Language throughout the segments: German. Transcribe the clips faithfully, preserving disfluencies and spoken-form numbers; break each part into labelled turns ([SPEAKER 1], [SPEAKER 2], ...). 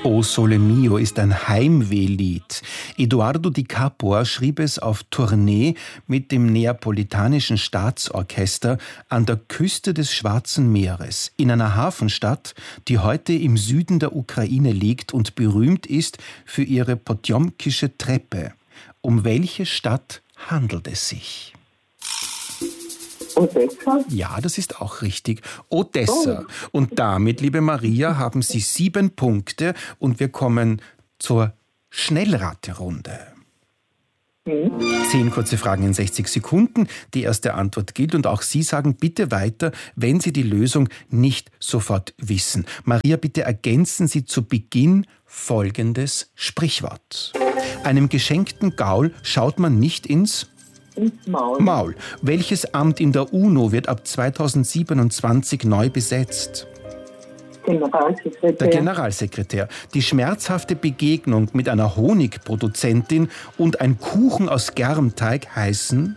[SPEAKER 1] O Sole Mio ist ein Heimwehlied. Eduardo Di Capua schrieb es auf Tournee mit dem Neapolitanischen Staatsorchester an der Küste des Schwarzen Meeres, in einer Hafenstadt, die heute im Süden der Ukraine liegt und berühmt ist für ihre Potjomkische Treppe. Um welche Stadt handelt es sich?
[SPEAKER 2] Odessa?
[SPEAKER 1] Ja, das ist auch richtig. Odessa. Oh. Und damit, liebe Maria, haben Sie sieben Punkte und wir kommen zur Schnellraterunde. Mhm. Zehn kurze Fragen in sechzig Sekunden. Die erste Antwort gilt und auch Sie sagen bitte weiter, wenn Sie die Lösung nicht sofort wissen. Maria, bitte ergänzen Sie zu Beginn folgendes Sprichwort. Einem geschenkten Gaul schaut man nicht ins
[SPEAKER 2] Ins Maul.
[SPEAKER 1] Maul. Welches Amt in der UNO wird ab zweitausendsiebenundzwanzig neu besetzt?
[SPEAKER 2] Generalsekretär.
[SPEAKER 1] Der Generalsekretär. Die schmerzhafte Begegnung mit einer Honigproduzentin und ein Kuchen aus Germteig heißen?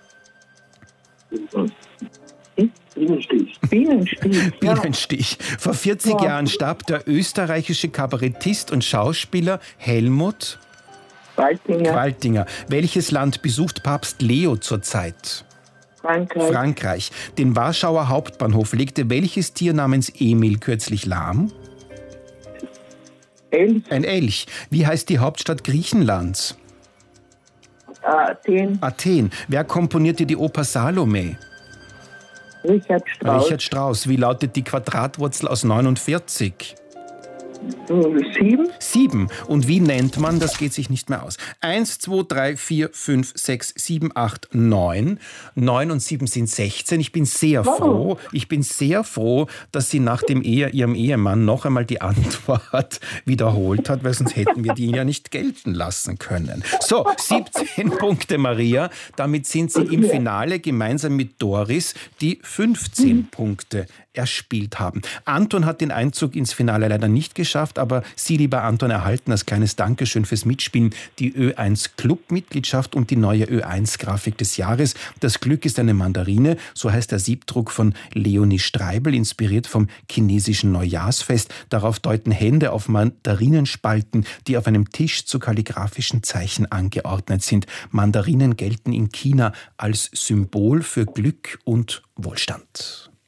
[SPEAKER 2] Bienenstich. Bienenstich.
[SPEAKER 1] Bienenstich. Vor vierzig ja. Jahren starb der österreichische Kabarettist und Schauspieler Helmut
[SPEAKER 2] Qualtinger.
[SPEAKER 1] Qualtinger. Welches Land besucht Papst Leo zurzeit?
[SPEAKER 2] Frankreich.
[SPEAKER 1] Frankreich. Den Warschauer Hauptbahnhof legte welches Tier namens Emil kürzlich lahm?
[SPEAKER 2] Elch.
[SPEAKER 1] Ein Elch. Wie heißt die Hauptstadt Griechenlands?
[SPEAKER 2] Athen.
[SPEAKER 1] Athen. Wer komponierte die Oper Salome?
[SPEAKER 2] Richard Strauss.
[SPEAKER 1] Richard Strauss. Wie lautet die Quadratwurzel aus neunundvierzig?
[SPEAKER 2] Sieben?
[SPEAKER 1] Sieben. Und wie nennt man, das geht sich nicht mehr aus. Eins, zwei, drei, vier, fünf, sechs, sieben, acht, neun. Neun und sieben sind sechzehn. Ich bin sehr
[SPEAKER 2] wow.
[SPEAKER 1] froh, ich bin sehr froh, dass sie nach dem Ehe, ihrem Ehemann noch einmal die Antwort wiederholt hat, weil sonst hätten wir die ja nicht gelten lassen können. So, siebzehn Punkte, Maria. Damit sind Sie im Finale gemeinsam mit Doris, die fünfzehn mhm. Punkte erspielt haben. Anton hat den Einzug ins Finale leider nicht geschafft, aber Sie, lieber Anton, erhalten als kleines Dankeschön fürs Mitspielen die Ö eins Club-Mitgliedschaft und die neue Ö eins Grafik des Jahres. Das Glück ist eine Mandarine, so heißt der Siebdruck von Leonie Streibel, inspiriert vom chinesischen Neujahrsfest. Darauf deuten Hände auf Mandarinenspalten, die auf einem Tisch zu kalligraphischen Zeichen angeordnet sind. Mandarinen gelten in China als Symbol für Glück und Wohlstand.